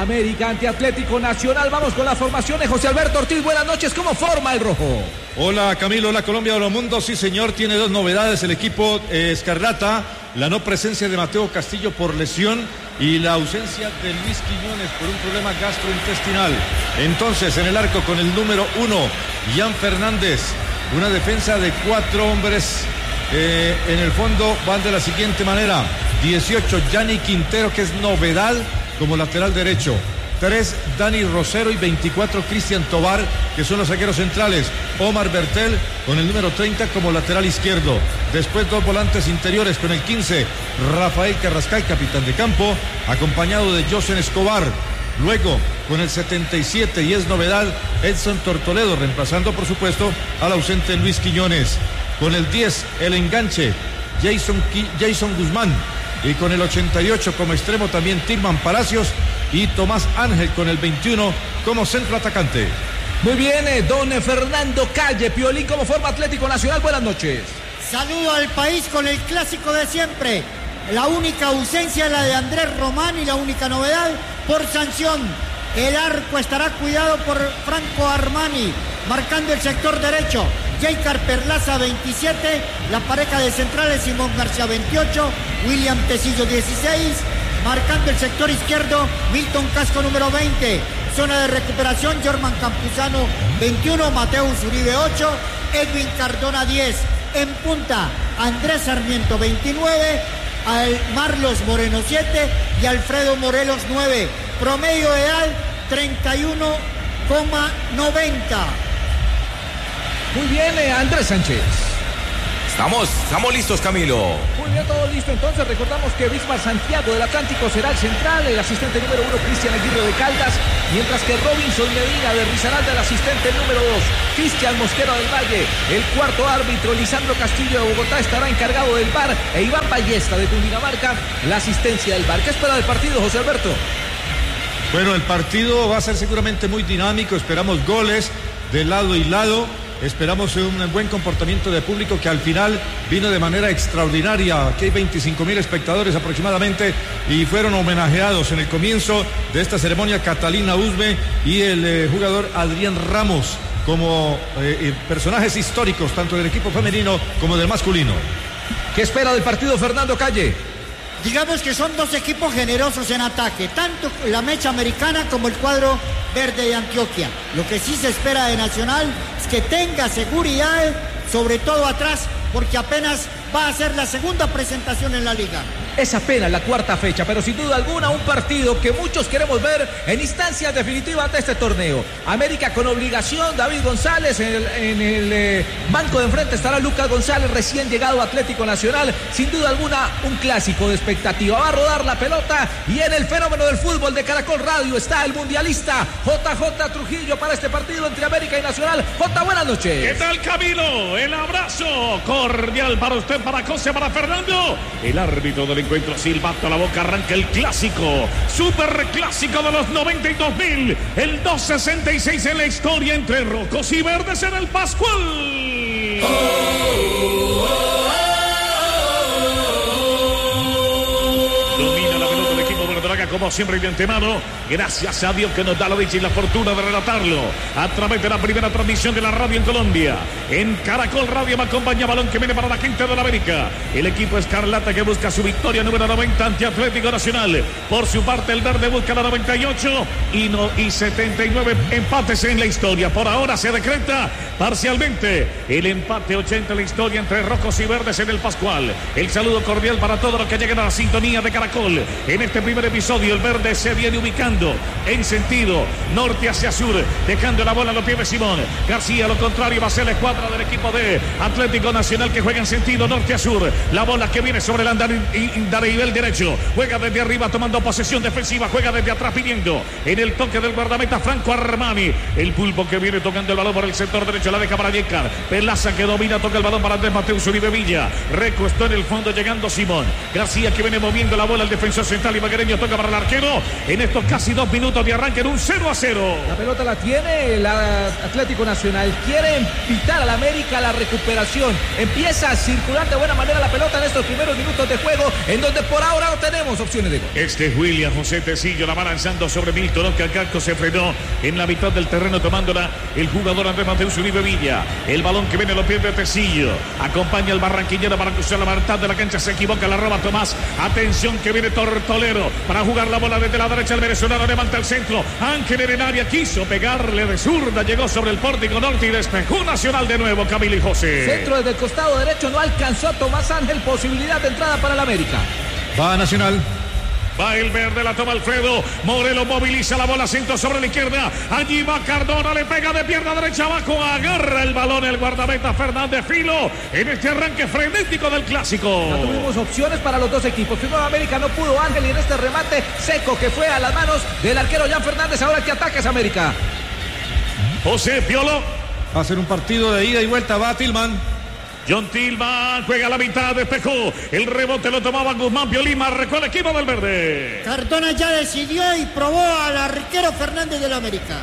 América ante Atlético Nacional. Vamos con las formaciones. José Alberto Ortiz, buenas noches. ¿Cómo forma el rojo? Hola Camilo, hola Colombia, hola mundo. Sí señor, tiene dos novedades el equipo escarlata. La no presencia de Mateo Castillo por lesión y la ausencia de Luis Quiñones por un problema gastrointestinal. Entonces, en el arco con el número 1, Jan Fernández. Una defensa de 4 hombres. En el fondo van de la siguiente manera: 18, Gianni Quintero, que es novedad como lateral derecho. 3, Dani Rosero, y 24, Cristian Tobar, que son los zagueros centrales. Omar Bertel con el número 30 como lateral izquierdo. Después 2 volantes interiores con el 15, Rafael Carrascal, capitán de campo, acompañado de Josen Escobar. Luego con el 77, y es novedad, Edson Tortoledo, reemplazando por supuesto al ausente Luis Quiñones. Con el 10, el enganche, Jason Guzmán. Y con el 88 como extremo también Tilman Palacios, y Tomás Ángel con el 21 como centro atacante. Muy bien, don Fernando Calle. Piolín, ¿cómo forma Atlético Nacional? Buenas noches. Saludo al país con el clásico de siempre. La única ausencia es la de Andrés Román, y la única novedad por sanción. El arco estará cuidado por Franco Armani, marcando el sector derecho. Jaycar Perlaza, 27, la pareja de centrales Simón García, 28, William Tecillo, 16, marcando el sector izquierdo Milton Casco, número 20, zona de recuperación Jorman Campuzano, 21, Mateus Uribe, 8, Edwin Cardona, 10, en punta Andrés Sarmiento, 29, Marlos Moreno, 7 y Alfredo Morelos, 9, promedio de edad 31,90. Muy bien, Andrés Sánchez. Estamos listos, Camilo. Muy bien, todo listo. Entonces recordamos que Bismar Santiago del Atlántico será el central, el asistente número 1 Cristian Aguirre de Caldas, mientras que Robinson Medina de Risaralda, el asistente número 2 Cristian Mosquera del Valle, el cuarto árbitro Lisandro Castillo de Bogotá estará encargado del VAR, e Iván Ballesta de Cundinamarca la asistencia del VAR. ¿Qué espera del partido, José Alberto? Bueno, el partido va a ser seguramente muy dinámico. Esperamos goles de lado y lado. Esperamos un buen comportamiento de público, que al final vino de manera extraordinaria. Aquí hay 25,000 espectadores aproximadamente, y fueron homenajeados en el comienzo de esta ceremonia Catalina Usme y el jugador Adrián Ramos como personajes históricos tanto del equipo femenino como del masculino. ¿Qué espera del partido, Fernando Calle? Digamos que son dos equipos generosos en ataque, tanto la mecha americana como el cuadro verde de Antioquia. Lo que sí se espera de Nacional es que tenga seguridad, sobre todo atrás, porque apenas va a ser la segunda presentación en la liga. Es apenas la cuarta fecha, pero sin duda alguna un partido que muchos queremos ver en instancias definitivas de este torneo. América con obligación, David González, en el banco de enfrente estará Lucas González, recién llegado a Atlético Nacional. Sin duda alguna un clásico de expectativa. Va a rodar la pelota, y en el fenómeno del fútbol de Caracol Radio está el mundialista JJ Trujillo para este partido entre América y Nacional. J, buenas noches. ¿Qué tal, Camilo? El abrazo cordial para usted, para José, para Fernando. El árbitro del encuentro, silbato a la boca, arranca el clásico, super clásico de los 92,000, el 266 en la historia entre rojos y verdes en el Pascual. Domina la pelota el equipo verdolaga, como siempre, de antemano. Gracias a Dios que nos da la dicha y la fortuna de relatarlo a través de la primera transmisión de la radio en Colombia. En Caracol Radio me acompaña balón que viene para la gente de la América. El equipo escarlata que busca su victoria número 90 ante Atlético Nacional. Por su parte, el verde busca la 98 y 79 empates en la historia. Por ahora se decreta parcialmente el empate 80 en la historia entre rojos y verdes en el Pascual. El saludo cordial para todos los que lleguen a la sintonía de Caracol. En este primer episodio, el verde se viene ubicando en sentido norte hacia sur, dejando la bola a los pies de Simón García. Lo contrario va a ser la escuadra del equipo de Atlético Nacional, que juega en sentido norte a sur. La bola que viene sobre el andarivel derecho, juega desde arriba tomando posesión defensiva, juega desde atrás pidiendo en el toque del guardameta Franco Armani. El pulpo que viene tocando el balón por el sector derecho, la deja para Jaycar Perlaza, que domina, toca el balón para Andrés Mateus Uribe Villa, recuestó en el fondo llegando Simón García, que viene moviendo la bola al defensor central y Magareño, toca para el arquero. En estos casi 2 minutos de arranque en un 0-0. La pelota la tiene el Atlético Nacional. Quiere pitar al América la recuperación. Empieza a circular de buena manera la pelota en estos primeros minutos de juego, en donde por ahora no tenemos opciones de gol. Este es William José Tecillo, la va lanzando sobre Milton Oscar Casco, se frenó en la mitad del terreno tomándola el jugador Andrés Mateus Uribe Villa. El balón que viene lo pierde Tecillo, acompaña al barranquillero para cruzar la mitad de la cancha, se equivoca, la roba Tomás. Atención que viene Tortolero para jugar la bola desde la derecha, el venezolano levanta el centro, Ángel en el área, quiso pegarle de zurda, llegó sobre el pórtico norte y despejó Nacional de nuevo. Camilo y José. Centro desde el costado derecho, no alcanzó Tomás Ángel, posibilidad de entrada para el América. Va Nacional. Va el verde, la toma Alfredo Morelos, moviliza la bola, centro sobre la izquierda, allí va Cardona, le pega de pierna derecha abajo, agarra el balón el guardameta Fernández Filo en este arranque frenético del clásico. Ya tuvimos opciones para los dos equipos. Primero América, no pudo Ángel, y en este remate seco que fue a las manos del arquero Jan Fernández, ahora que ataque es América. José Piolo. Va a ser un partido de ida y vuelta, va Tillman. John Tillman juega a la mitad, despejó. El rebote lo tomaba Guzmán Piolín, marcó el equipo del verde. Cardona ya decidió y probó al arquero Fernández del América.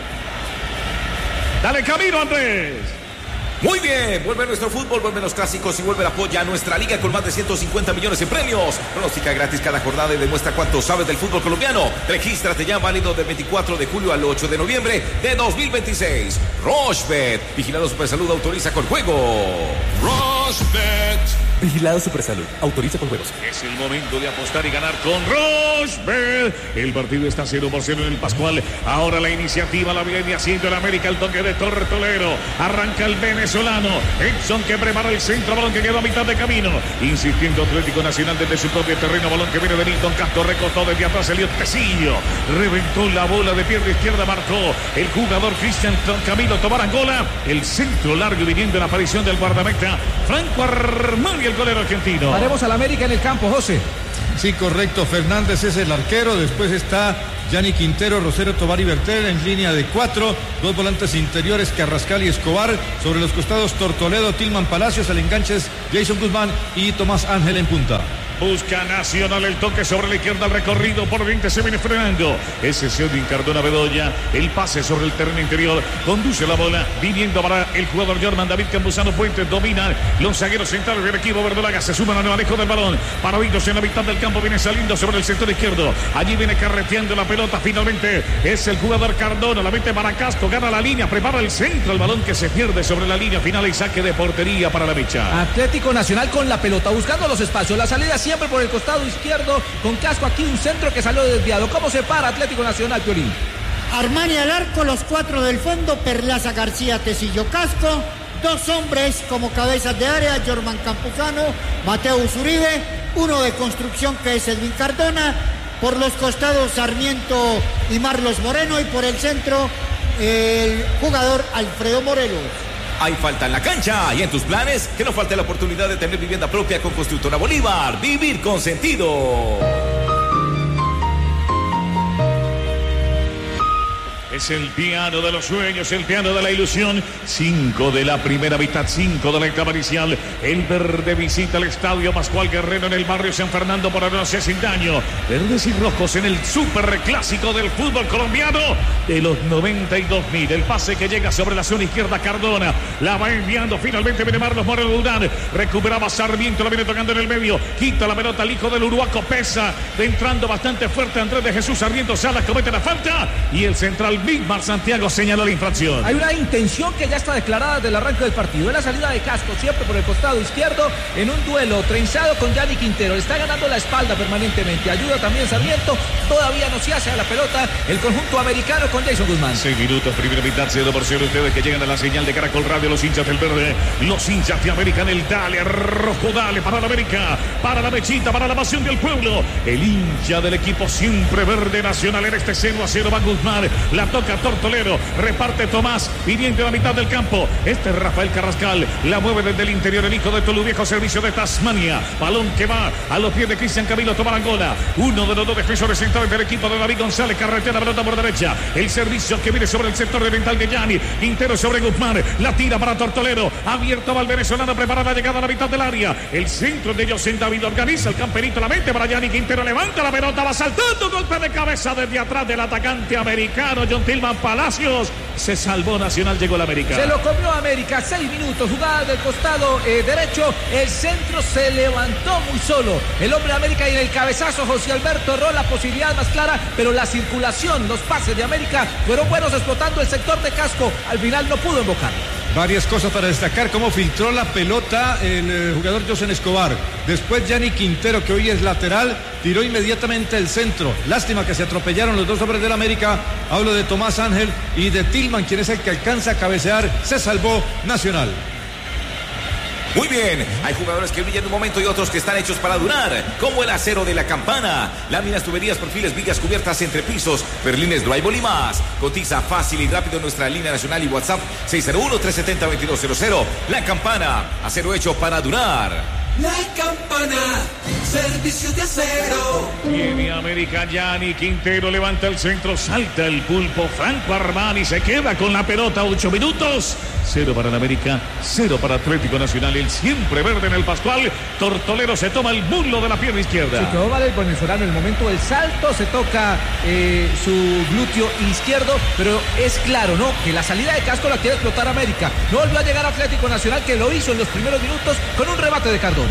Dale camino, Andrés. Muy bien, vuelve nuestro fútbol, vuelven los clásicos y vuelve el apoyo a nuestra liga con más de 150 millones en premios. Pronóstica gratis cada jornada y demuestra cuánto sabes del fútbol colombiano. Regístrate ya, válido del 24 de julio al 8 de noviembre de 2026. Rochebet, vigilado Supersalud, autoriza con juego. Rochebet. Vigilado Supersalud, autoriza con juegos. Es el momento de apostar y ganar con Rochebet. El partido está 0-0 en el Pascual. Ahora la iniciativa la viene haciendo el América, el toque de Tortolero. Arranca el venezolano. Edson que prepara el centro, balón que quedó a mitad de camino. Insistiendo Atlético Nacional desde su propio terreno, balón que viene de Milton Casco, recortó desde atrás, salió Tecillo. Reventó la bola de pierna izquierda, marcó el jugador Cristian Camilo Tobar Angola. El centro largo viniendo en la aparición del guardameta Franco Armani, el golero argentino. Haremos al América en el campo, José. Sí, correcto. Fernández es el arquero. Después está Gianni Quintero, Rosero, Tobar y Bertel en línea de 4. 2 volantes interiores, Carrascal y Escobar. Sobre los costados, Tortoledo, Tillman, Palacios. Al enganche es Jason Guzmán y Tomás Ángel en punta. Busca Nacional el toque sobre la izquierda, el recorrido por 20 se viene frenando. Es Edwin Cardona Bedoya, el pase sobre el terreno interior, conduce la bola, viniendo para el jugador Jorman David Campuzano Puentes, domina los zagueros centrales del equipo verdolaga, se suman al manejo del balón, paraditos en la mitad del campo, viene saliendo sobre el sector izquierdo, allí viene carreteando la pelota, finalmente es el jugador Cardona, la mete para Casco, gana la línea, prepara el centro, el balón que se pierde sobre la línea final y saque de portería para la mecha. Atlético Nacional con la pelota, buscando los espacios, la salida siempre por el costado izquierdo, con Casco aquí un centro que salió desviado. ¿Cómo se para Atlético Nacional, Piolín? Armani al arco, los 4 del fondo, Perlaza, García, Tecillo, Casco. 2 hombres como cabezas de área, Jorman Campuzano, Mateus Uribe. 1 de construcción que es Edwin Cardona. Por los costados Sarmiento y Marlos Moreno. Y por el centro el jugador Alfredo Morelos. Hay falta en la cancha y en tus planes, que no falte la oportunidad de tener vivienda propia con Constructora Bolívar. Vivir con sentido. Es el piano de los sueños, el piano de la ilusión. 5 de la primera mitad, 5 de la etapa inicial. El verde visita el estadio Pascual Guerrero en el barrio San Fernando por Arroce sin daño. Verdes y rojos en el superclásico del fútbol colombiano de los 92.000. El pase que llega sobre la zona izquierda, Cardona. La va enviando, finalmente viene Marlos Moreno Durán. Recuperaba Sarmiento, la viene tocando en el medio. Quita la pelota al hijo del Uruguaco, pesa. Entrando bastante fuerte Andrés de Jesús Sarmiento Salas, comete la falta. Y el central Bigmar Santiago señaló la infracción. Hay una intención que ya está declarada del arranque del partido. Es la salida de Casco, siempre por el costado izquierdo, en un duelo trenzado con Gianni Quintero. Le está ganando la espalda permanentemente. Ayuda también Sarmiento. Todavía no se hace a la pelota el conjunto americano con Jason Guzmán. 6 minutos, primera mitad, 0-0. Ustedes que llegan a la señal de Caracol Radio, los hinchas del verde, los hinchas de América en el dale, rojo, dale, para la América, para la mechita, para la pasión del pueblo. El hincha del equipo siempre verde nacional en este 0-0 va Guzmán. La toca Tortolero, reparte Tomás, pidiendo la mitad del campo. Este es Rafael Carrascal, la mueve desde el interior el hijo de Tolu, viejo servicio de Tasmania. Balón que va a los pies de Cristian Camilo Tomarangola, uno de los dos defensores centrales del equipo de David González. Carretera, pelota por derecha, el servicio que viene sobre el sector oriental de Yani. Quintero sobre Guzmán, la tira para Tortolero, abierto va el venezolano, prepara la llegada a la mitad del área. El centro de José David organiza el camperito, la mente para Yani. Quintero levanta la pelota, va saltando, golpe de cabeza desde atrás del atacante americano John Tillman Palacios. Se salvó Nacional, llegó el América. Se lo comió América, 6 minutos, jugada del costado derecho, el centro se levantó muy solo. El hombre de América y en el cabezazo José Alberto erró la posibilidad más clara, pero la circulación, los pases de América fueron buenos explotando el sector de Casco. Al final no pudo invocar. Varias cosas para destacar, cómo filtró la pelota el jugador José Escobar. Después Yani Quintero, que hoy es lateral, tiró inmediatamente el centro. Lástima que se atropellaron los dos hombres del América. Hablo de Tomás Ángel y de Tillman, quien es el que alcanza a cabecear. Se salvó Nacional. Muy bien, hay jugadores que brillan en un momento y otros que están hechos para durar, como el acero de la Campana. Láminas, tuberías, perfiles, vigas cubiertas, entrepisos, perlines, drywall y más. Cotiza fácil y rápido en nuestra línea nacional y WhatsApp 601-370-2200. La Campana, acero hecho para durar. La Campana, servicio de acero. Viene América, Yani Quintero levanta el centro, salta el pulpo, Franco Armani se queda con la pelota, 8 minutos. 0 para el América, 0 para Atlético Nacional, el siempre verde en el Pascual. Tortolero se toma el muslo de la pierna izquierda. Sí, quedó mal el venezolano en el momento del salto, se toca su glúteo izquierdo, pero es claro, ¿no? Que la salida de Casco la quiere explotar América. No volvió a llegar Atlético Nacional, que lo hizo en los primeros minutos con un remate de Cardona.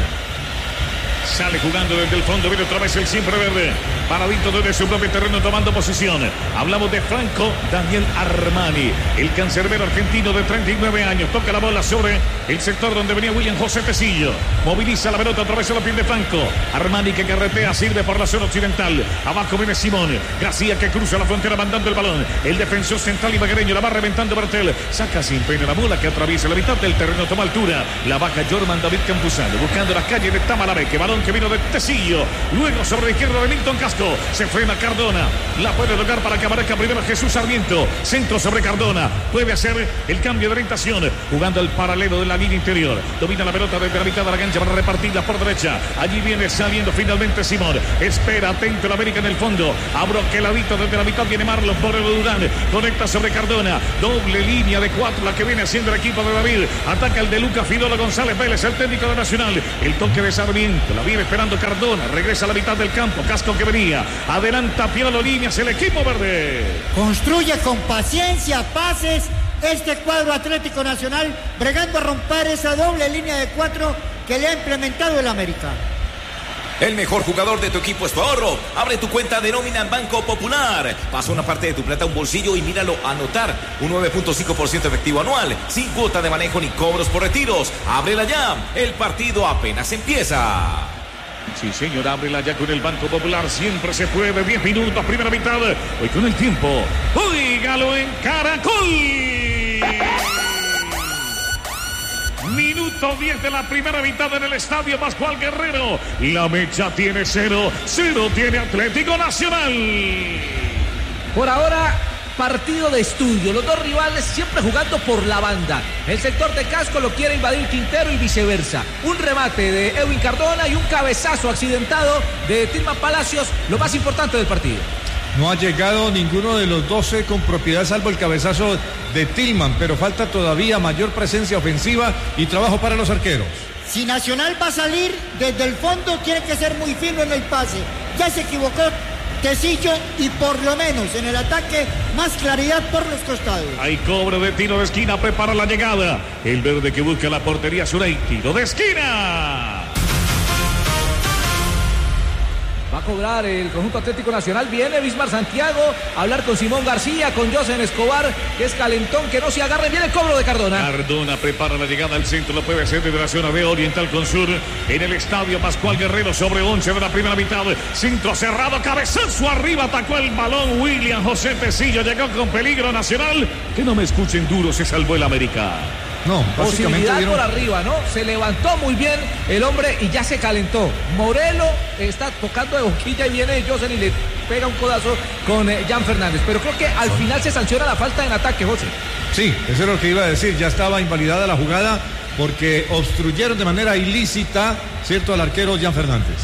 Sale jugando desde el fondo, viene otra vez el siempre verde, paradito desde su propio terreno tomando posición. Hablamos de Franco Daniel Armani, el cancerbero argentino de 39 años. Toca la bola sobre el sector donde venía William José Tecillo. Moviliza la pelota otra vez a la piel de Franco. Armani que carretea, sirve por la zona occidental. Abajo viene Simón. García que cruza la frontera mandando el balón. El defensor central ibaguereño la va reventando Bertel. Saca sin pena la bola que atraviesa la mitad del terreno, toma altura. La baja Jorman David Campuzano buscando las calles de Tamalameque. Balón que vino de Tecillo, luego sobre la izquierda de Milton Casco, se frena Cardona, la puede tocar para que aparezca primero Jesús Sarmiento, centro sobre Cardona, puede hacer el cambio de orientación, jugando el paralelo de la línea interior, domina la pelota desde la mitad de la cancha para repartirla por derecha, allí viene saliendo finalmente Simón, espera atento el América en el fondo, abroqueladito desde la mitad viene Marlon por el Durán, conecta sobre Cardona, doble línea de 4 la que viene haciendo el equipo de David, ataca el de Lucas Fidolo González Vélez, el técnico de Nacional, el toque de Sarmiento, la viene esperando Cardona, regresa a la mitad del campo, Casco que venía, adelanta Piolo líneas el equipo verde. Construye con paciencia, pases, este cuadro Atlético Nacional, bregando a romper esa doble línea de 4 que le ha implementado el América. El mejor jugador de tu equipo es tu ahorro. Abre tu cuenta de nómina en Banco Popular. Pasa una parte de tu plata a un bolsillo y míralo anotar. Un 9.5% efectivo anual, sin cuota de manejo ni cobros por retiros. Ábrela ya. El partido apenas empieza. Sí, señor, ábrela ya con el Banco Popular. Siempre se puede. 10 minutos, primera mitad. Hoy con el tiempo. Óigalo en Caracol. Minuto 10 de la primera mitad en el Estadio Pascual Guerrero. La mecha tiene 0. 0 tiene Atlético Nacional. Por ahora, partido de estudio. Los dos rivales siempre jugando por la banda. El sector de Casco lo quiere invadir Quintero y viceversa. Un remate de Edwin Cardona y un cabezazo accidentado de Tillman Palacios. Lo más importante del partido. No ha llegado ninguno de los 12 con propiedad, salvo el cabezazo de Tillman, pero falta todavía mayor presencia ofensiva y trabajo para los arqueros. Si Nacional va a salir desde el fondo, tiene que ser muy fino en el pase. Ya se equivocó Tecillo y por lo menos en el ataque más claridad por los costados. Hay cobro de tiro de esquina, prepara la llegada. El verde que busca la portería Suray, tiro de esquina. Va a cobrar el conjunto Atlético Nacional. Viene Bismar Santiago a hablar con Simón García, con José Escobar, que es calentón, que no se agarre. Viene el cobro de Cardona. Cardona prepara la llegada al centro, lo puede hacer desde la zona de Oriental con Sur. En el Estadio Pascual Guerrero sobre 11 de la primera mitad. Centro cerrado, cabezazo arriba, atacó el balón William José Tecillo. Llegó con peligro Nacional. Que no me escuchen duro, se salvó el América. No, posibilidad por arriba, ¿no? Se levantó muy bien el hombre y ya se calentó. Morelo está tocando de boquilla y viene Josen y le pega un codazo con Jan Fernández. Pero creo que al final se sanciona la falta en ataque, José. Sí, eso es lo que iba a decir. Ya estaba invalidada la jugada porque obstruyeron de manera ilícita, ¿cierto?, al arquero Jan Fernández.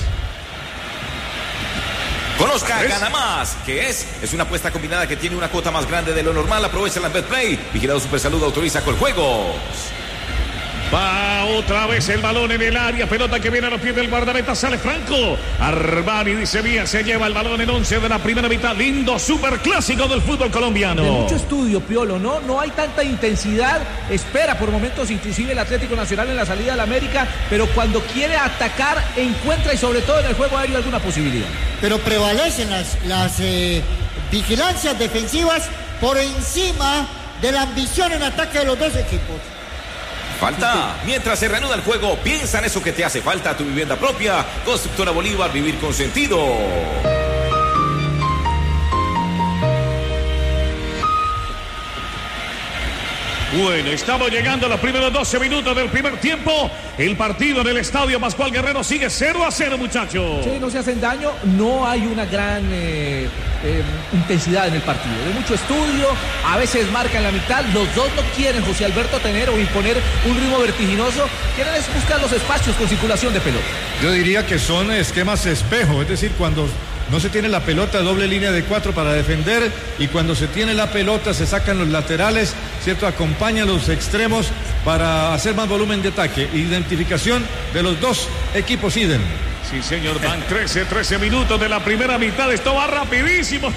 Conozca Gana Más, que es una apuesta combinada que tiene una cuota más grande de lo normal. Aprovecha la BetPlay. Vigilado Supersalud, autoriza con juegos. Va otra vez el balón en el área, pelota que viene a los pies del guardameta, sale Franco. Armani dice bien, se lleva el balón en 11 de la primera mitad. Lindo superclásico del fútbol colombiano. De mucho estudio, Piolo, ¿no? No hay tanta intensidad. Espera por momentos inclusive el Atlético Nacional en la salida del América, pero cuando quiere atacar, encuentra y sobre todo en el juego aéreo alguna posibilidad. Pero prevalecen las vigilancias defensivas por encima de la ambición en ataque de los dos equipos. Falta. Mientras se reanuda el juego, piensa en eso que te hace falta, tu vivienda propia. Constructora Bolívar, vivir con sentido. Bueno, estamos llegando a los primeros 12 minutos del primer tiempo. El partido en el Estadio Pascual Guerrero sigue 0-0, muchachos. Sí, no se hacen daño, no hay una gran intensidad en el partido. De mucho estudio, a veces marcan la mitad. Los dos no quieren, José Alberto, tener o imponer un ritmo vertiginoso. Quieren es buscar los espacios con circulación de pelota. Yo diría que son esquemas espejo, es decir, cuando no se tiene la pelota, doble línea de 4 para defender, y cuando se tiene la pelota se sacan los laterales, ¿cierto? Acompañan los extremos para hacer más volumen de ataque. Identificación de los dos equipos idem. Sí, señor, van 13 minutos de la primera mitad. Esto va rapidísimo.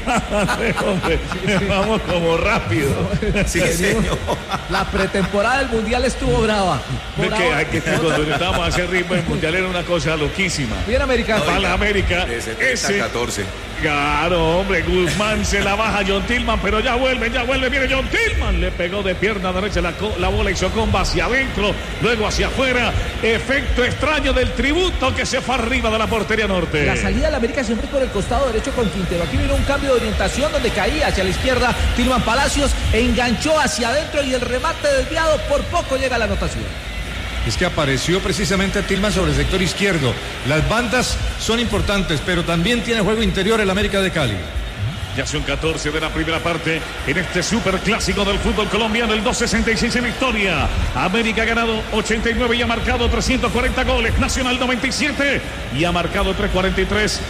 Vamos como rápido. Sí, señor. La pretemporada del Mundial estuvo brava. Cuando estábamos a hacer ritmo, el Mundial era una cosa loquísima. Bien americano. Para la América. De 70 a 14. Claro, hombre, Guzmán se la baja a John Tillman, pero ya vuelve, viene John Tillman, le pegó de pierna derecha la bola, hizo comba hacia adentro, luego hacia afuera, efecto extraño del tributo que se fue arriba de la portería norte. La salida de la América siempre por el costado derecho con Quintero, aquí vino un cambio de orientación donde caía hacia la izquierda Tillman Palacios, enganchó hacia adentro y el remate desviado, por poco llega a la anotación. Es que apareció precisamente Tillman sobre el sector izquierdo. Las bandas son importantes, pero también tiene juego interior el América de Cali. Ya son 14 de la primera parte en este superclásico del fútbol colombiano, el 2.66 en victoria. América ha ganado 89 y ha marcado 340 goles. Nacional 97 y ha marcado 343.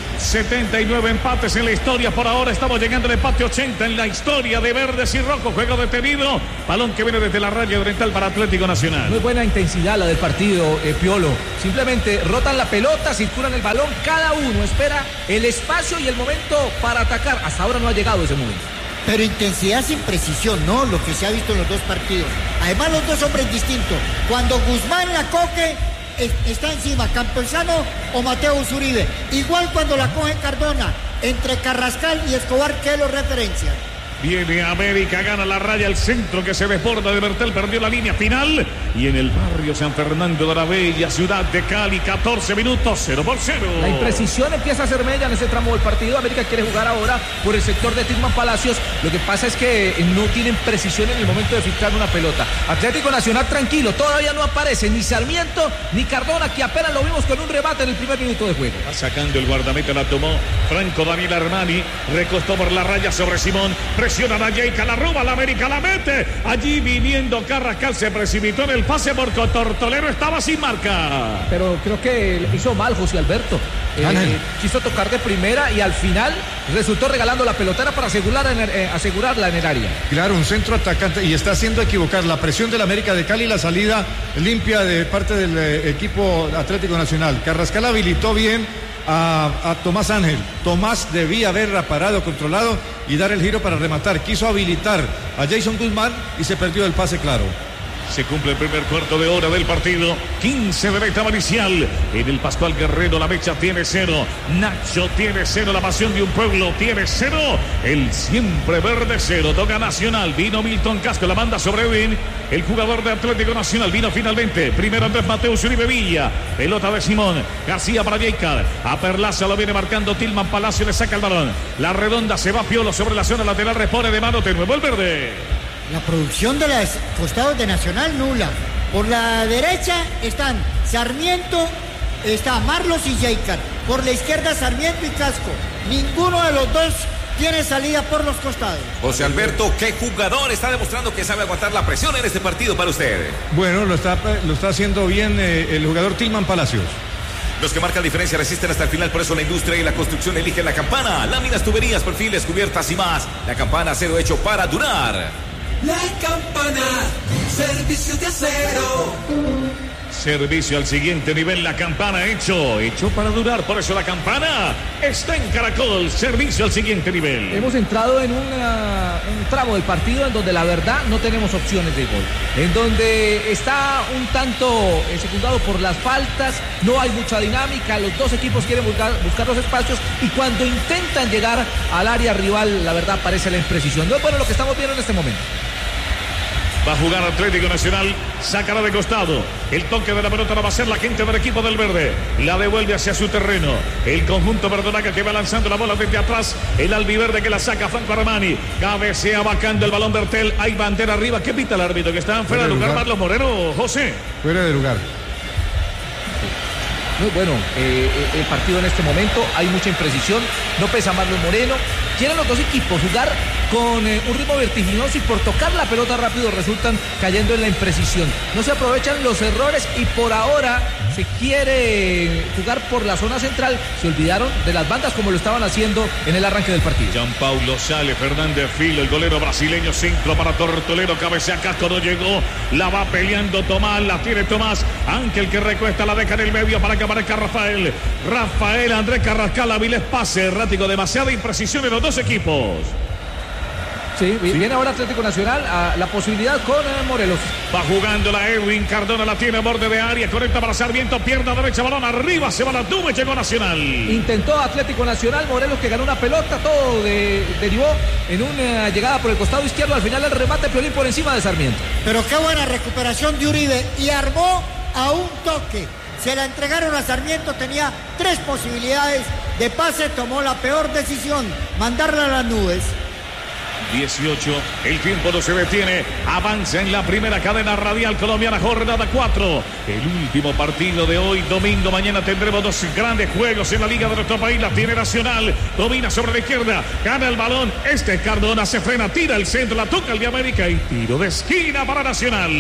79 empates en la historia. Por ahora estamos llegando al empate 80 en la historia de verdes y rojos. Juego detenido. Balón que viene desde la raya oriental para Atlético Nacional. Muy buena intensidad la del partido, Piolo. Simplemente rotan la pelota, circulan el balón. Cada uno espera el espacio y el momento para atacar. Hasta ahora no ha llegado ese momento. Pero intensidad sin precisión, ¿no? Lo que se ha visto en los dos partidos. Además, los dos hombres distintos. Cuando Guzmán la coge, está encima Campuzano o Mateo Uribe. Igual cuando la coge Cardona, entre Carrascal y Escobar, que lo referencia. Viene América, gana la raya, el centro que se desborda de Bertel, perdió la línea final. Y en el barrio San Fernando de la Bella, ciudad de Cali, 14 minutos, 0-0. La imprecisión empieza a ser mella en ese tramo del partido. América quiere jugar ahora por el sector de Tillman Palacios. Lo que pasa es que no tienen precisión en el momento de filtrar una pelota. Atlético Nacional tranquilo, todavía no aparece ni Sarmiento ni Cardona, que apenas lo vimos con un remate en el primer minuto de juego. Va sacando el guardameta, la tomó Franco Daniel Armani, recostó por la raya sobre Simón. Presionan a Jaica, la roba, la América la mete. Allí viniendo Carrascal, se precipitó en el pase porque Tortolero estaba sin marca. Pero creo que hizo mal José Alberto. Quiso tocar de primera y al final resultó regalando la pelotera para asegurarla en el área. Claro, un centro atacante y está haciendo equivocar la presión del América de Cali y la salida limpia de parte del equipo Atlético Nacional. Carrascal habilitó bien a Tomás Ángel. Tomás debía haberla parado, controlado y dar el giro para rematar. Quiso habilitar a Jason Guzmán y se perdió el pase claro. Se cumple el primer cuarto de hora del partido. 15 de la etapa inicial. En el Pascual Guerrero la mecha tiene 0. Nacho tiene 0. La pasión de un pueblo tiene 0. El siempre verde 0. Toca Nacional. Vino Milton Casco. La manda sobre Edwin. El jugador de Atlético Nacional vino finalmente. Primero Andrés Mateus Uribe Villa. Pelota de Simón. García para Jaica. A Perlaza lo viene marcando Tillman Palacio. Le saca el balón. La redonda se va Piolo sobre la zona lateral. Repone de mano. Te nuevo el verde. La producción de los costados de Nacional nula. Por la derecha están Sarmiento, está Marlos y Jeicar. Por la izquierda Sarmiento y Casco. Ninguno de los dos tiene salida por los costados. José Alberto, ¿qué jugador está demostrando que sabe aguantar la presión en este partido para usted? Bueno, lo está haciendo bien el jugador Tilman Palacios. Los que marcan diferencia resisten hasta el final, por eso la industria y la construcción eligen La Campana. Láminas, tuberías, perfiles, cubiertas y más. La Campana, acero hecho para durar. La Campana, servicio de acero. Servicio al siguiente nivel, La Campana hecho para durar, por eso La Campana está en Caracol, servicio al siguiente nivel. Hemos entrado en un tramo del partido en donde la verdad no tenemos opciones de gol, en donde está un tanto secundado por las faltas, no hay mucha dinámica, los dos equipos quieren buscar los espacios y cuando intentan llegar al área rival, la verdad parece la imprecisión. No es bueno lo que estamos viendo en este momento. Va a jugar Atlético Nacional, sacará de costado. El toque de la pelota la va a hacer la gente del equipo del verde. La devuelve hacia su terreno. El conjunto verdolaga que va lanzando la bola desde atrás. El albiverde que la saca Franco Armani. Cabecea bacando el balón Bertel. Hay bandera arriba. ¿Qué pita el árbitro? Que está fuera de lugar Marlos Moreno, José. Fuera de lugar. Muy bueno el partido en este momento, hay mucha imprecisión, no pesa Marlos Moreno. Quieren los dos equipos jugar con un ritmo vertiginoso y por tocar la pelota rápido resultan cayendo en la imprecisión. No se aprovechan los errores y por ahora se quiere jugar por la zona central. Se olvidaron de las bandas como lo estaban haciendo en el arranque del partido. Gianpaulo sale, Fernández Filo, el golero brasileño, centro para Tortolero, cabecea Casco, no llegó, la va peleando Tomás, la tiene Tomás, Ángel que recuesta, la deja en el medio para que aparezca Rafael, Andrés Carrascal, Avilés pase errático, demasiada imprecisión en los dos equipos. Sí, viene ahora Atlético Nacional a la posibilidad con Morelos. Va jugando la Edwin Cardona, la tiene a borde de área, conecta para Sarmiento, pierna derecha, balón arriba, se va la nube, llegó Nacional. Intentó Atlético Nacional, Morelos que ganó una pelota, todo derivó en una llegada por el costado izquierdo, al final el remate Piolín por encima de Sarmiento. Pero qué buena recuperación de Uribe y armó a un toque. Se la entregaron a Sarmiento, tenía 3 posibilidades de pase, tomó la peor decisión, mandarla a las nubes. 18, el tiempo no se detiene, avanza en la primera cadena radial colombiana, jornada 4, el último partido de hoy, domingo. Mañana tendremos 2 grandes juegos en la liga de nuestro país. La tiene Nacional, domina sobre la izquierda, gana el balón, este es Cardona, se frena, tira el centro, la toca el de América y tiro de esquina para Nacional.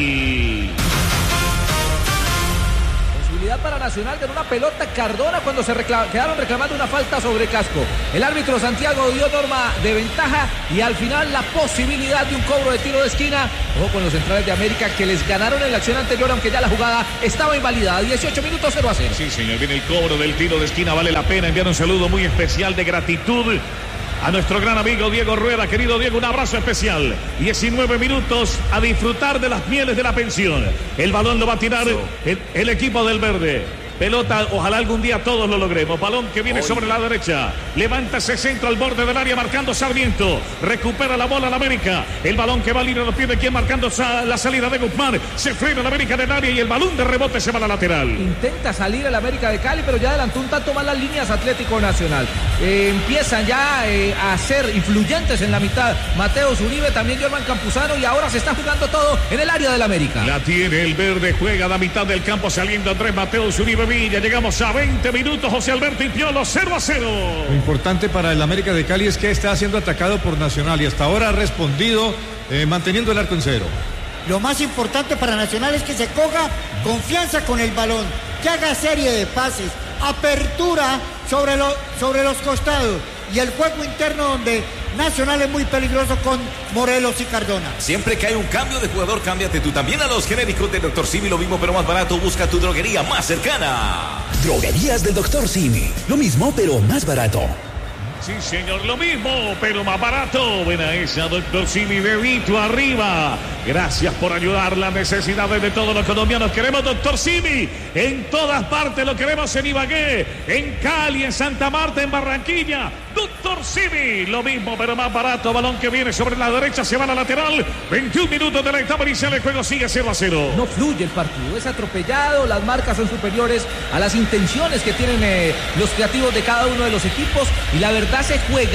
Para Nacional de una pelota Cardona cuando se quedaron reclamando una falta sobre Casco. El árbitro Santiago dio norma de ventaja y al final la posibilidad de un cobro de tiro de esquina. Ojo con los centrales de América que les ganaron en la acción anterior, aunque ya la jugada estaba invalidada. 18 minutos 0-0. Sí, señor, viene el cobro del tiro de esquina. Vale la pena enviar un saludo muy especial de gratitud a nuestro gran amigo Diego Rueda. Querido Diego, un abrazo especial. 19 minutos a disfrutar de las mieles de la pensión. El balón lo va a tirar el equipo del verde. Pelota, ojalá algún día todos lo logremos. Balón que viene sobre la derecha. Levanta ese centro al borde del área marcando Sarmiento. Recupera la bola la América. El balón que va a ir a los pies de quien marcando la salida de Guzmán. Se frena la América del área y el balón de rebote se va a la lateral. Intenta salir el América de Cali, pero ya adelantó un tanto más las líneas Atlético Nacional. Empiezan ya a ser influyentes en la mitad. Mateos Uribe, también Germán Campuzano y ahora se está jugando todo en el área del América. La tiene el verde, juega a la mitad del campo saliendo Andrés Mateos Uribe. Ya llegamos a 20 minutos, José Alberto y Piolo, 0-0. Lo importante para el América de Cali es que está siendo atacado por Nacional y hasta ahora ha respondido manteniendo el arco en cero. Lo más importante para Nacional es que se coja confianza con el balón, que haga serie de pases, apertura sobre los costados y el juego interno donde Nacional es muy peligroso con Morelos y Cardona. Siempre que hay un cambio de jugador, cámbiate tú también a los genéricos de Dr. Simi. Lo mismo pero más barato. Busca tu droguería más cercana. Droguerías del Dr. Simi. Lo mismo pero más barato. Sí, señor, lo mismo, pero más barato. Buena esa, Dr. Simi, dedito arriba. Gracias por ayudar las necesidades de todos los colombianos. Queremos Dr. Simi en todas partes. Lo queremos en Ibagué, en Cali, en Santa Marta, en Barranquilla. Dr. Simi, lo mismo, pero más barato. Balón que viene sobre la derecha, se va a la lateral. 21 minutos de la etapa inicial, el juego sigue 0-0. No fluye el partido, es atropellado. Las marcas son superiores a las intenciones que tienen los creativos de cada uno de los equipos. Y la verdad se juega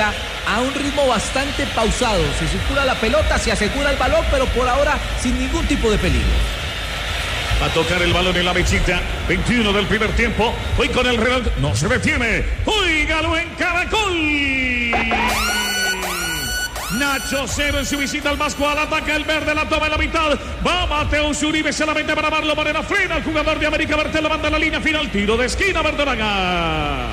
a un ritmo bastante pausado. Se circula la pelota, se asegura el balón, pero por ahora sin ningún tipo de peligro. Va a tocar el balón en la mechita. 21 del primer tiempo. Hoy con el reloj. No se detiene. Óigalo en Caracol. Nacho Cero en su visita al Pascual. Ataca el verde, la toma en la mitad. Va Mateus Uribe solamente para Marlon Moreno. Frena el jugador de América. Bertel lo manda a la línea final. Tiro de esquina, Verdolaga.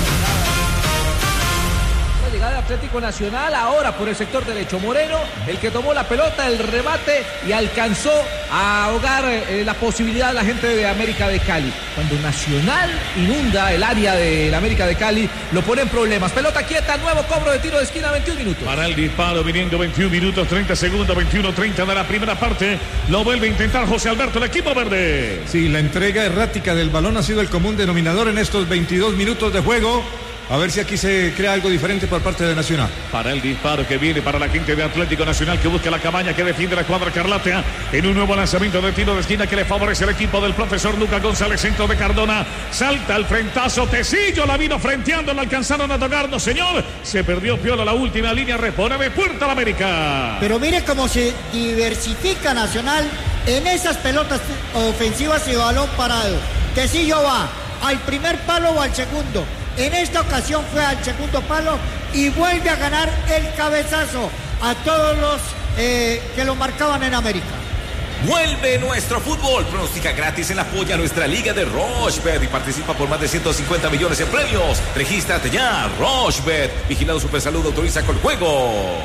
Llegada de Atlético Nacional ahora por el sector derecho. Moreno, el que tomó la pelota, el remate y alcanzó a ahogar la posibilidad de la gente de América de Cali. Cuando Nacional inunda el área de la América de Cali, lo pone en problemas. Pelota quieta, nuevo cobro de tiro de esquina, 21 minutos. Para el disparo, viniendo 21 minutos, 30 segundos, 21-30 de la primera parte. Lo vuelve a intentar José Alberto, el equipo verde. Sí, la entrega errática del balón ha sido el común denominador en estos 22 minutos de juego. A ver si aquí se crea algo diferente por parte de Nacional. Para el disparo que viene para la gente de Atlético Nacional, que busca la cabaña, que defiende la cuadra Carlatea en un nuevo lanzamiento de tiro de esquina que le favorece al equipo del profesor Lucas González, centro de Cardona. Salta el frentazo, Tecillo la vino frenteando, la alcanzaron a tocar, no señor. Se perdió Piola la última línea, repone de Puerta a la América. Pero mire cómo se diversifica Nacional en esas pelotas ofensivas y balón parado. Tecillo va al primer palo o al segundo. En esta ocasión fue al segundo palo y vuelve a ganar el cabezazo a todos los que lo marcaban en América. Vuelve nuestro fútbol. Pronostica gratis en la polla a nuestra liga de Rochebet y participa por más de 150 millones en premios. Regístrate ya, Rochebet. Vigilado Supersalud, autoriza con juegos.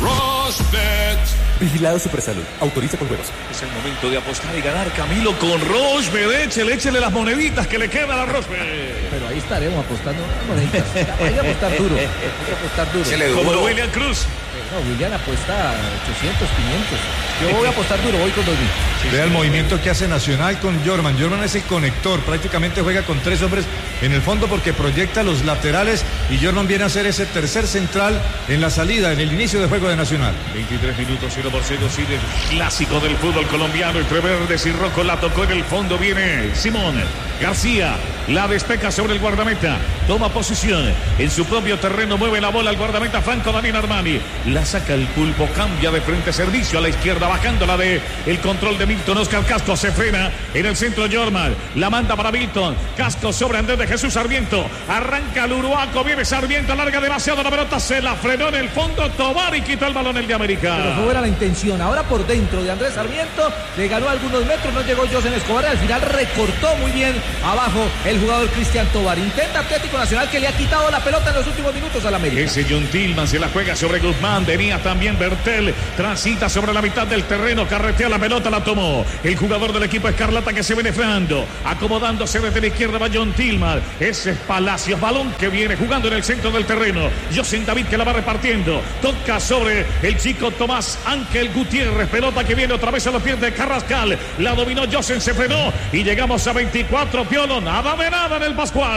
Rochebet. Vigilado Supersalud, autoriza con juegos. Es el momento de apostar y ganar, Camilo, con Rochebet. Échele las moneditas que le quedan a Rochebet. Pero ahí estaremos apostando moneditas. Hay que apostar duro. Hay que apostar duro. Se le Como duro. William Cruz. No, William apuesta 800, 500. Yo voy a apostar duro, voy con 2000. Vea el movimiento que hace Nacional con Jorman. Jorman es el conector, prácticamente juega con 3 hombres en el fondo porque proyecta los laterales y Jorman viene a ser ese tercer central en la salida, en el inicio de juego de Nacional. 23 minutos, 0-0, sigue el clásico del fútbol colombiano entre verdes y rojos. La tocó en el fondo, viene Simón García, la despeja sobre el guardameta, toma posición en su propio terreno, mueve la bola al guardameta Franco Daniel Armani, la saca el pulpo, cambia de frente, servicio a la izquierda, bajándola de el control de Milton. Oscar Casco se frena en el centro. Jorman la manda para Milton, Casco sobre Andrés de Jesús Sarmiento, arranca el uruaco, viene Sarmiento, larga demasiado la pelota, se la frenó en el fondo Tobar y quitó el balón el de América. Pero fue buena la intención. Ahora por dentro de Andrés Sarmiento, le ganó algunos metros, no llegó José Escobar, al final recortó muy bien abajo el jugador Cristian Tobar. Intenta Atlético Nacional, que le ha quitado la pelota en los últimos minutos al América. Ese John Tillman se la juega sobre Guzmán, venía también Bertel, transita sobre la mitad del terreno, carretea la pelota, la tomó el jugador del equipo Escarlata, que se viene frenando, acomodándose desde la izquierda va John Tillman, ese es Palacios, balón que viene jugando en el centro del terreno, José David que la va repartiendo, toca sobre el chico Tomás Ángel Gutiérrez, pelota que viene otra vez a los pies de Carrascal, la dominó José, se frenó y llegamos a 24, Piolo, nada de nada en el Pascual.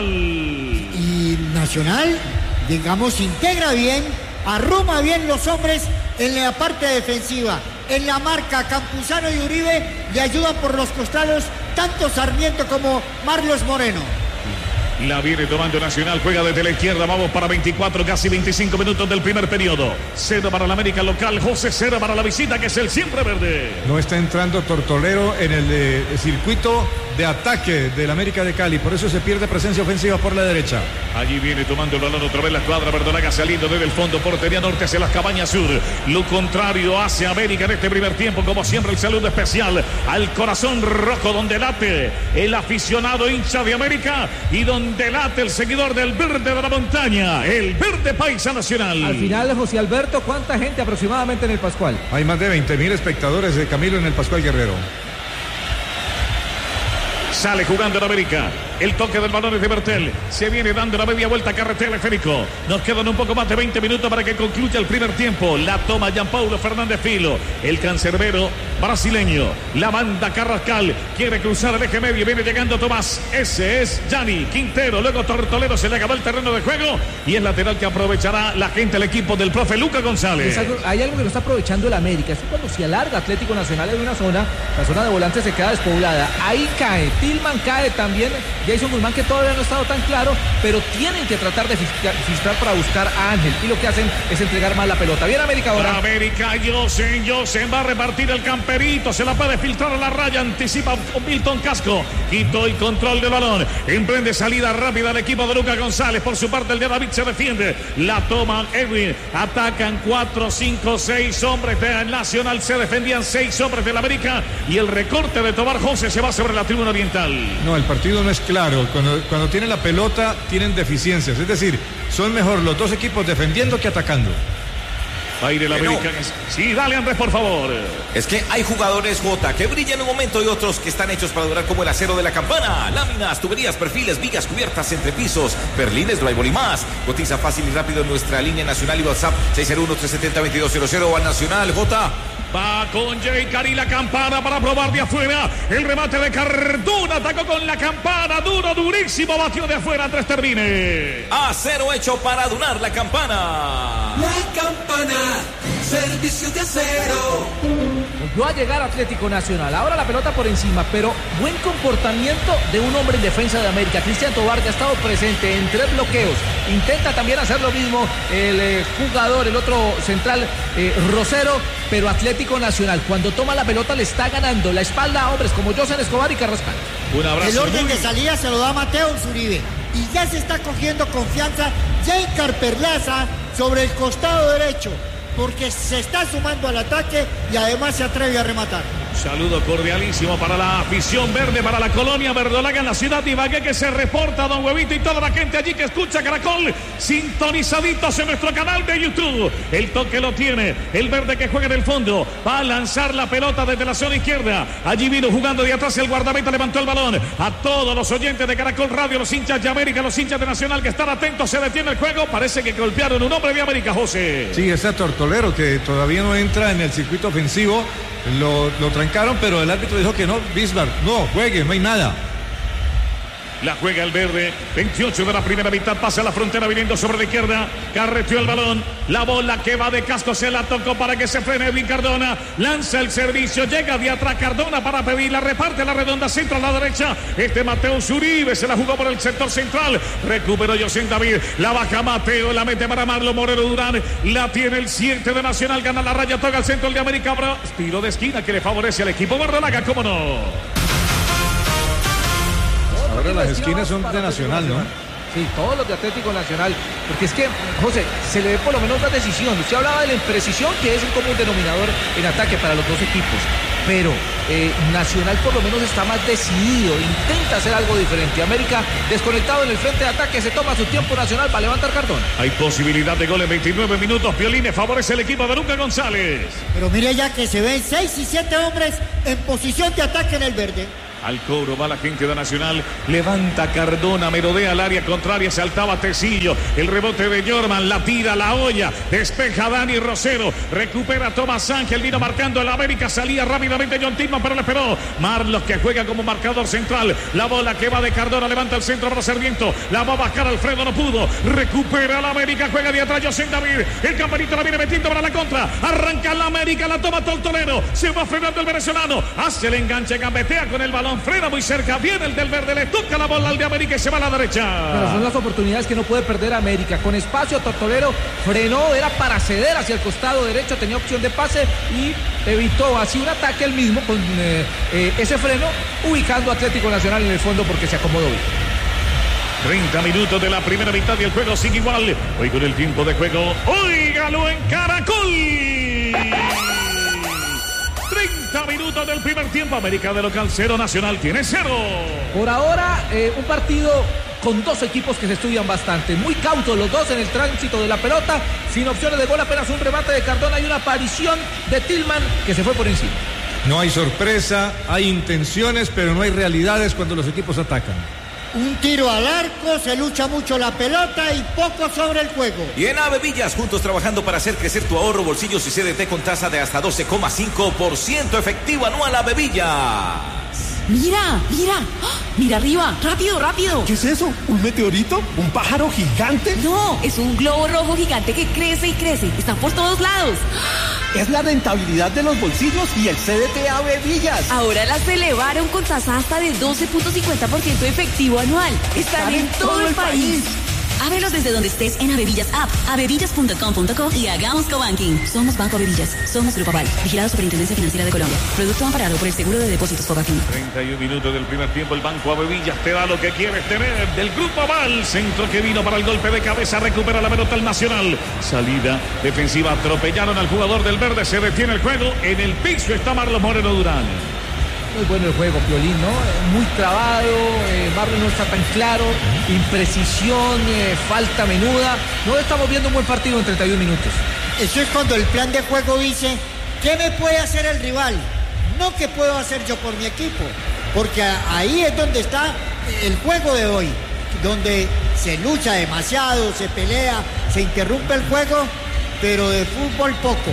Y Nacional, digamos, integra bien, arruma bien los hombres en la parte defensiva. En la marca, Campuzano y Uribe le ayudan por los costados tanto Sarmiento como Marlos Moreno. La viene tomando Nacional, juega desde la izquierda, vamos para 24, casi 25 minutos del primer periodo. 0 para la América local, José, 0 para la visita, que es el siempre verde. No está entrando Tortolero en el circuito de ataque del América de Cali, por eso se pierde presencia ofensiva por la derecha. Allí viene tomando el balón otra vez la escuadra verdolaga, saliendo desde el fondo, portería norte hacia las cabañas sur. Lo contrario hace América en este primer tiempo, como siempre el saludo especial al corazón rojo, donde late el aficionado hincha de América y donde late el seguidor del verde de la montaña, el verde paisa nacional. Al final, José Alberto, ¿cuánta gente aproximadamente en el Pascual? Hay más de 20.000 espectadores de Camilo en el Pascual Guerrero. Sale jugando en América. El toque del balón es de Bertel. Se viene dando la media vuelta carretera esférico. Nos quedan un poco más de 20 minutos para que concluya el primer tiempo. La toma Gianpaulo Fernández Filo. El cancerbero brasileño. La manda Carrascal. Quiere cruzar el eje medio. Viene llegando Tomás. Ese es Gianni Quintero. Luego Tortolero. Se le acabó el terreno de juego. Y es lateral que aprovechará la gente, el equipo del profe Lucas González. Hay algo que no está aprovechando el América. Es que cuando se alarga Atlético Nacional en una zona, la zona de volante se queda despoblada. Ahí cae. Tillman cae también Jason Guzmán, que todavía no ha estado tan claro, pero tienen que tratar de filtrar para buscar a Ángel, y lo que hacen es entregar más la pelota. Bien América ahora. Para América, Josen va a repartir el camperito, se la puede filtrar a la raya, anticipa Milton Casco, quitó el control del balón, emprende salida rápida al equipo de Lucas González, por su parte el de David se defiende, la toma Edwin, atacan 4, 5, 6 hombres del Nacional, se defendían 6 hombres del América, y el recorte de Tobar José se va sobre la tribuna oriental. No, el partido no es claro, cuando tienen la pelota tienen deficiencias, es decir, son mejor los dos equipos defendiendo que atacando. Aire la América. Sí, dale Andrés, por favor. Es que hay jugadores, Jota, que brillan en un momento y otros que están hechos para durar como el acero de la campana. Láminas, tuberías, perfiles, vigas, cubiertas, entrepisos, perlines, drywall y más. Cotiza fácil y rápido en nuestra línea nacional y WhatsApp 601-370-2200 o al nacional, Jota. Va con Jay Cari la campana para probar de afuera. El remate de Cardona, atacó con la campana, duro, durísimo, batió de afuera. Andrés termine. Acero hecho para durar la campana. La campana, servicio de acero. Volvió a llegar Atlético Nacional, ahora la pelota por encima, pero buen comportamiento de un hombre en defensa de América. Cristian Tobar, que ha estado presente en 3 bloqueos, intenta también hacer lo mismo el jugador, el otro central, Rosero, pero Atlético Nacional cuando toma la pelota le está ganando la espalda a hombres como Josen Escobar y Carrascal. Un abrazo. El orden de salida se lo da Mateo Zuribe y ya se está cogiendo confianza Jaykar Perlaza sobre el costado derecho, porque se está sumando al ataque y además se atreve a rematar. Saludo cordialísimo para la afición verde, para la colonia verdolaga en la ciudad de Ibagué, que se reporta, don Huevito, y toda la gente allí que escucha Caracol, sintonizaditos en nuestro canal de YouTube. El toque lo tiene el verde, que juega en el fondo, va a lanzar la pelota desde la zona izquierda. Allí vino jugando de atrás el guardameta, levantó el balón. A todos los oyentes de Caracol Radio, los hinchas de América, los hinchas de Nacional, que están atentos, se detiene el juego. Parece que golpearon un hombre de América, José. Sí, ese Tortolero que todavía no entra en el circuito ofensivo. Lo trancaron, pero el árbitro dijo que no, Bismarck, no, juegue, no hay nada. La juega el verde, 28 de la primera mitad, pasa a la frontera viniendo sobre la izquierda, carreteó el balón, la bola que va de Casco, se la tocó para que se frene Edwin Cardona, lanza el servicio, llega de atrás Cardona para pedirla, reparte la redonda, centro a la derecha, Mateo Zuribe se la jugó por el sector central, recuperó José David, la baja Mateo, la mete para Marlo Moreno Durán, la tiene el 7 de Nacional, gana la raya, toca el centro el de América, tiro de esquina que le favorece al equipo verdolaga, cómo no. Ahora las esquinas son de Nacional, ¿no? Sí, todos los de Atlético Nacional, porque es que, José, se le ve por lo menos la decisión. Usted hablaba de la imprecisión, que es un común denominador en ataque para los dos equipos, pero Nacional por lo menos está más decidido, intenta hacer algo diferente. América desconectado en el frente de ataque, se toma su tiempo Nacional para levantar cartón. Hay posibilidad de gol en 29 minutos, Piolines favorece el equipo de Lucas González. Pero mire ya que se ven 6 y 7 hombres en posición de ataque en el verde. Al cobro va la gente de Nacional, levanta Cardona, merodea al área contraria, saltaba Tecillo, el rebote de Jorman, la tira, la olla, despeja Dani Rosero, recupera Tomás Ángel, vino marcando el América, salía rápidamente John Tillman, pero le esperó Marlos, que juega como marcador central, la bola que va de Cardona, levanta el centro para Sarmiento, la va a bajar Alfredo, no pudo, recupera la América, juega de atrás José David, el campanito la viene metiendo para la contra, arranca la América, la toma Tortolero, se va frenando el venezolano, hace el enganche, gambetea con el balón, frena muy cerca, viene el del verde, le toca la bola al de América y se va a la derecha. Pero son las oportunidades que no puede perder América. Con espacio, Tortolero frenó, era para ceder hacia el costado derecho, tenía opción de pase y evitó así un ataque él mismo con ese freno, ubicando a Atlético Nacional en el fondo porque se acomodó bien. 30 minutos de la primera mitad y el juego sigue igual. Hoy con el tiempo de juego, óigalo en Caracol. 30 minutos del primer tiempo, América de local 0, Nacional tiene 0. Por ahora, un partido con dos equipos que se estudian bastante, muy cautos los dos en el tránsito de la pelota, sin opciones de gol, apenas un remate de Cardona y una aparición de Tillman que se fue por encima. No hay sorpresa, hay intenciones, pero no hay realidades cuando los equipos atacan. Un tiro al arco, se lucha mucho la pelota y poco sobre el juego. Y en Ave Villas, juntos trabajando para hacer crecer tu ahorro, bolsillos y CDT con tasa de hasta 12,5% efectivo anual. Ave Villas. Mira, mira. ¡Ah! Mira arriba, rápido, rápido. ¿Qué es eso? ¿Un meteorito? ¿Un pájaro gigante? No, es un globo rojo gigante que crece y crece. Están por todos lados. Es la rentabilidad de los bolsillos y el CDT AB Villas. Ahora las elevaron con tasa hasta de 12.50% efectivo anual. Están en todo el país. Ábrelos desde donde estés en Avevillas App, avevillas.com.co y hagamos cobanking. Somos Banco Avevillas, somos Grupo Aval, vigilado Superintendencia Financiera de Colombia. Producto amparado por el Seguro de Depósitos Cobanking. 31 minutos del primer tiempo, el Banco Avevillas te da lo que quieres tener. Del Grupo Aval, centro que vino para el golpe de cabeza, recupera la pelota el Nacional. Salida defensiva, atropellaron al jugador del verde, se detiene el juego. En el piso está Marlon Moreno Durán. Muy bueno el juego, Piolín, ¿no? Muy trabado, Marlon no está tan claro, imprecisión, falta menuda. No estamos viendo un buen partido en 31 minutos. Eso es cuando el plan de juego dice, ¿qué me puede hacer el rival? No qué puedo hacer yo por mi equipo. Porque ahí es donde está el juego de hoy, donde se lucha demasiado, se pelea, se interrumpe el juego, pero de fútbol poco.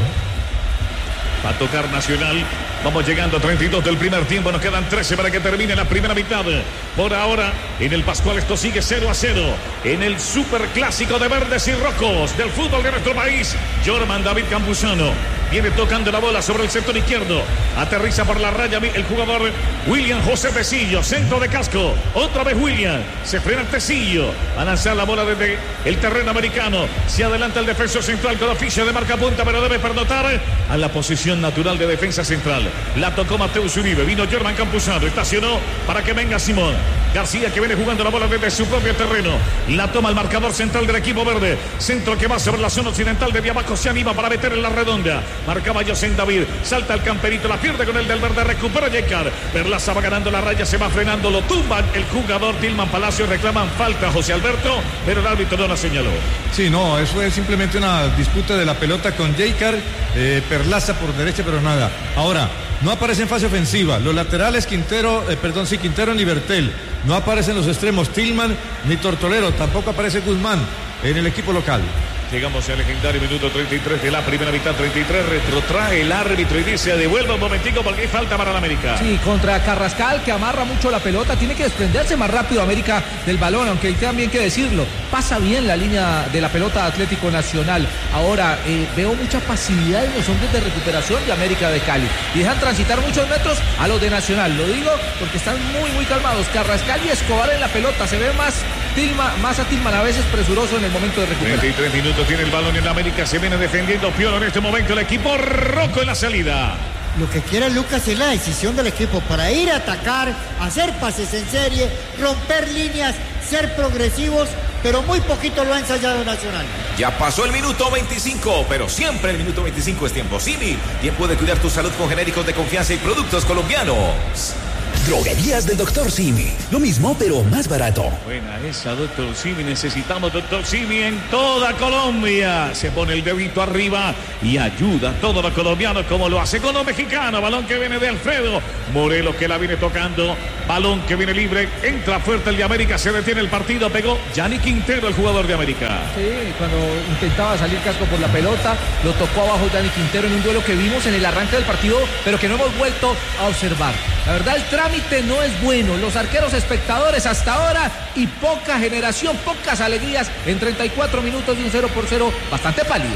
Va a tocar Nacional. Vamos llegando a 32 del primer tiempo. Nos quedan 13 para que termine la primera mitad. Por ahora, en el Pascual esto sigue 0-0. En el superclásico de verdes y rojos del fútbol de nuestro país, Jorman David Campuzano viene tocando la bola sobre el sector izquierdo. Aterriza por la raya el jugador William José Tecillo. Centro de casco. Otra vez William. Se frena el Tecillo. Va a lanzar la bola desde el terreno americano. Se adelanta el defensor central con oficio de marca punta, pero debe pernotar a la posición natural de defensa central. La tocó Mateus Uribe, vino Jorman Campuzano, estacionó para que venga Simón García, que viene jugando la bola desde su propio terreno. La toma el marcador central del equipo verde. Centro que va sobre la zona occidental, de abajo se anima para meter en la redonda. Marcaba José David, salta el camperito, la pierde con el del verde, recupera Yekar. Perlaza va ganando la raya, se va frenando, lo tumban el jugador Tilman Palacio, reclaman falta José Alberto, pero el árbitro no la señaló. Sí, no, eso es simplemente una disputa de la pelota con Yekar, Perlaza por derecha, pero nada. Ahora, no aparece en fase ofensiva. Los laterales Quintero ni Bertel. No aparecen los extremos Tilman ni Tortolero. Tampoco aparece Guzmán en el equipo local. Llegamos al legendario minuto 33 de la primera mitad. 33, retrotrae el árbitro y dice: devuelva un momentico porque hay falta para la América. Sí, contra Carrascal, que amarra mucho la pelota, tiene que desprenderse más rápido América del balón, aunque hay también que decirlo, pasa bien la línea de la pelota Atlético Nacional. Ahora, veo mucha pasividad en los hombres de recuperación de América de Cali, y dejan transitar muchos metros a los de Nacional. Lo digo porque están muy calmados. Carrascal y Escobar en la pelota, se ve más a Tilman a veces presuroso en el momento de recuperar. 33 minutos tiene el balón en América, se viene defendiendo Piolo en este momento el equipo rojo en la salida. Lo que quiere Lucas es la decisión del equipo para ir a atacar, hacer pases en serie, romper líneas, ser progresivos, pero muy poquito lo ha ensayado Nacional. Ya pasó el minuto 25, pero siempre el minuto 25 es tiempo. Simi, tiempo de cuidar tu salud con genéricos de confianza y productos colombianos. Droguerías del Dr. Simi. Lo mismo, pero más barato. Buena esa, Dr. Simi. Necesitamos Dr. Simi en toda Colombia. Se pone el dedito arriba y ayuda a todos los colombianos como lo hace con los mexicanos. Balón que viene de Alfredo Morelos, que la viene tocando. Balón que viene libre. Entra fuerte el de América. Se detiene el partido. Pegó Gianni Quintero, el jugador de América. Sí, cuando intentaba salir casco por la pelota, lo tocó abajo Gianni Quintero en un duelo que vimos en el arranque del partido, pero que no hemos vuelto a observar. La verdad, el trámite no es bueno. Los arqueros espectadores hasta ahora y poca generación, pocas alegrías en 34 minutos de un 0-0 bastante pálido.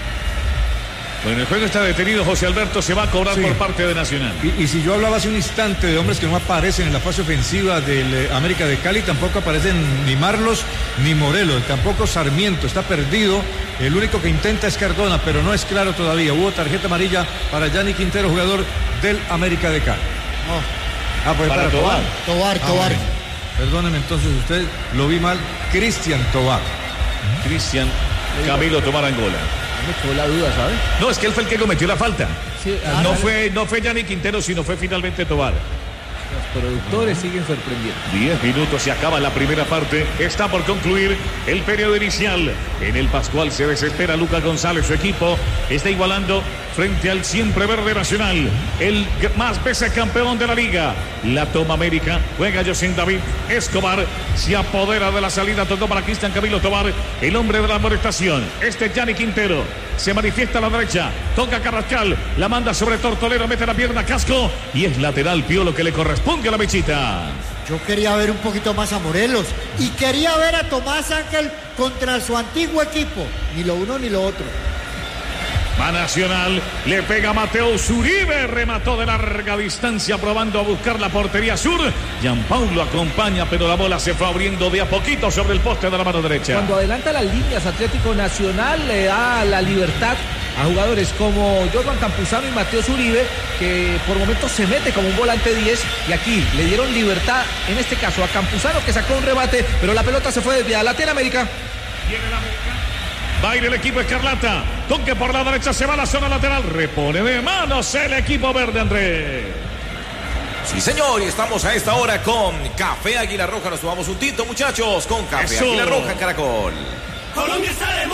Bueno, el juego está detenido. José Alberto se va a cobrar por parte de Nacional. Y si yo hablaba hace un instante de hombres que no aparecen en la fase ofensiva del América de Cali, tampoco aparecen ni Marlos ni Morelos, tampoco Sarmiento, está perdido. El único que intenta es Cardona, pero no es claro todavía. Hubo tarjeta amarilla para Gianni Quintero, jugador del América de Cali. Pues para Tobar. Tobar. Perdóneme, entonces usted lo vi mal. Cristian Tobar. Cristian Camilo Tobar Angola. Me quedó la duda, ¿sabes? No, es que él fue el que cometió la falta. Sí, no fue Gianni Quintero, sino fue finalmente Tobar. Los productores siguen sorprendiendo. 10 minutos, se acaba la primera parte. Está por concluir el periodo inicial. En el Pascual se desespera Lucas González. Su equipo está igualando frente al siempre verde Nacional, el más veces campeón de la liga. La toma América, juega José David Escobar, se apodera de la salida, tocó para Cristian Camilo Tobar, el hombre de la amonestación. Gianni Quintero se manifiesta a la derecha, toca Carrascal, la manda sobre Tortolero, mete la pierna Casco y es lateral Piolo que le corresponde a la Mechita. Yo quería ver un poquito más a Morelos y quería ver a Tomás Ángel contra su antiguo equipo, ni lo uno ni lo otro. Va Nacional, le pega Mateo Uribe, remató de larga distancia probando a buscar la portería sur. Gianpaulo acompaña, pero la bola se fue abriendo de a poquito sobre el poste de la mano derecha. Cuando adelanta las líneas, Atlético Nacional le da la libertad a jugadores como Jordan Campuzano y Mateo Uribe, que por momentos se mete como un volante 10, y aquí le dieron libertad, en este caso a Campuzano, que sacó un remate, pero la pelota se fue desviada. La tiene América. Viene la América. Va a ir el equipo Escarlata. Toque por la derecha, se va a la zona lateral. Repone de manos el equipo verde, Andrés. Sí, señor, y estamos a esta hora con Café Águila Roja. Nos tomamos un tinto, muchachos, con Café Águila Roja en Caracol. Colombia está de